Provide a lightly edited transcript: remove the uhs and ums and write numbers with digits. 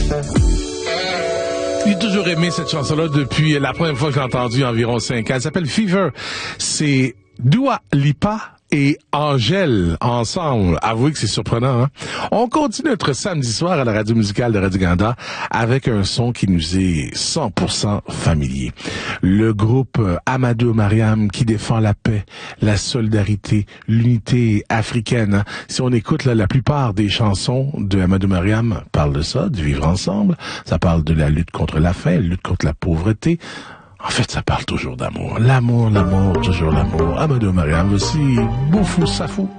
J'ai toujours aimé cette chanson-là depuis la première fois que j'ai entendu, il y a environ 5 ans. Elle s'appelle Fever. C'est Dua Lipa et Angèle ensemble. Avouez que c'est surprenant, hein? On continue notre samedi soir à la radio musicale de Radio-Canada avec un son qui nous est 100% familier. Le groupe Amadou Mariam qui défend la paix, la solidarité, l'unité africaine. Hein? Si on écoute là, la plupart des chansons de Amadou Mariam parlent de ça, de vivre ensemble. Ça parle de la lutte contre la faim, la lutte contre la pauvreté. En fait, ça parle toujours d'amour. L'amour, l'amour, toujours l'amour. Amadou Mariam aussi, Boufou Safou.